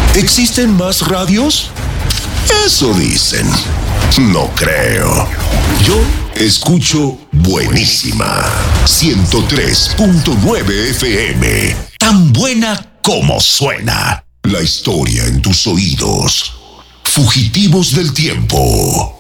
¿Existen más radios? Eso dicen. No creo. Yo escucho Buenísima 103.9 FM. Tan buena como suena. La historia en tus oídos. Fugitivos del tiempo.